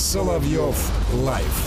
Соловьев Лайв.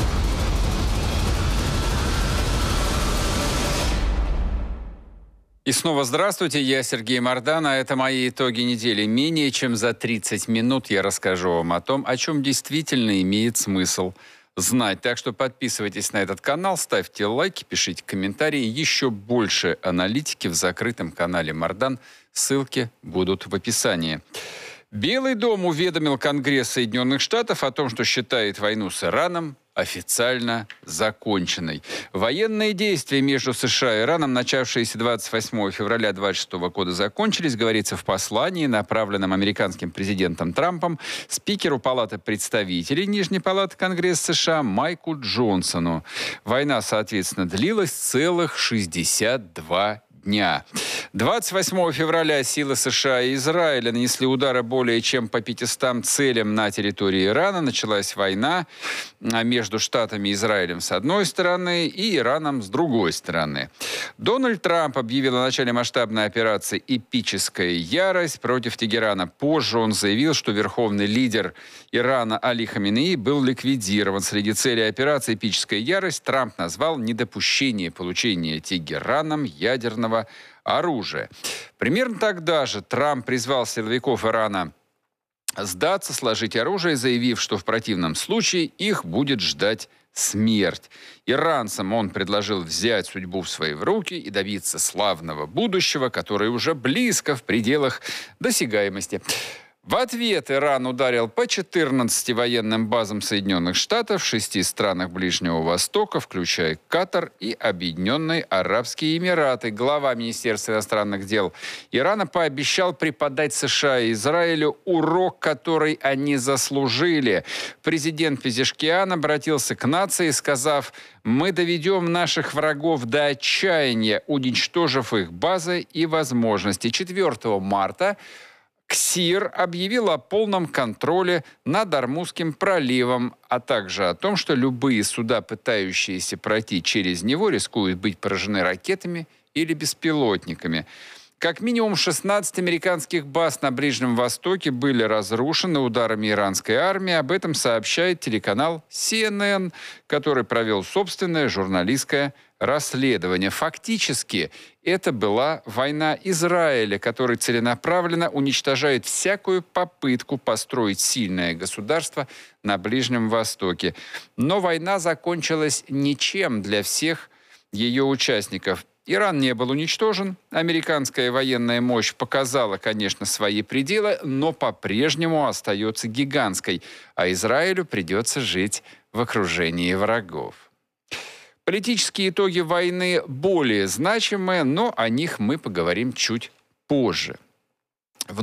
И снова здравствуйте, я Сергей Мордан, а это мои итоги недели. Менее чем за 30 минут я расскажу вам о том, о чем действительно имеет смысл знать. Так что подписывайтесь на этот канал, ставьте лайки, пишите комментарии. Еще больше аналитики в закрытом канале Мордан. Ссылки будут в описании. Белый дом уведомил Конгресс Соединенных Штатов о том, что считает войну с Ираном официально законченной. Военные действия между США и Ираном, начавшиеся 28 февраля 2026 года, закончились, говорится в послании, направленном американским президентом Трампом спикеру Палаты представителей Нижней палаты Конгресса США Майку Джонсону. Война, соответственно, длилась целых 62 дня. 28 февраля силы США и Израиля нанесли удары более чем по 500 целям на территории Ирана. Началась война между Штатами и Израилем с одной стороны и Ираном с другой стороны. Дональд Трамп объявил о начале масштабной операции «Эпическая ярость» против Тегерана. Позже он заявил, что верховный лидер Ирана Али Хаминеи был ликвидирован. Среди целей операции «Эпическая ярость» Трамп назвал недопущение получения Тегераном ядерного оружия. Примерно тогда же Трамп призвал силовиков Ирана сдаться, сложить оружие, заявив, что в противном случае их будет ждать смерть. Иранцам он предложил взять судьбу в свои руки и добиться славного будущего, которое уже близко в пределах досягаемости. В ответ Иран ударил по 14 военным базам Соединенных Штатов в 6 странах Ближнего Востока, включая Катар и Объединенные Арабские Эмираты. Глава Министерства иностранных дел Ирана пообещал преподать США и Израилю урок, который они заслужили. Президент Пезешкиан обратился к нации, сказав: «Мы доведем наших врагов до отчаяния, уничтожив их базы и возможности». 4 марта КСИР объявил о полном контроле над Ормузским проливом, а также о том, что любые суда, пытающиеся пройти через него, рискуют быть поражены ракетами или беспилотниками. Как минимум 16 американских баз на Ближнем Востоке были разрушены ударами иранской армии. Об этом сообщает телеканал CNN, который провел собственное журналистское расследование. Фактически, это была война Израиля, который целенаправленно уничтожает всякую попытку построить сильное государство на Ближнем Востоке. Но война закончилась ничем для всех ее участников. Иран не был уничтожен, американская военная мощь показала, конечно, свои пределы, но по-прежнему остается гигантской, а Израилю придется жить в окружении врагов. Политические итоги войны более значимые, но о них мы поговорим чуть позже.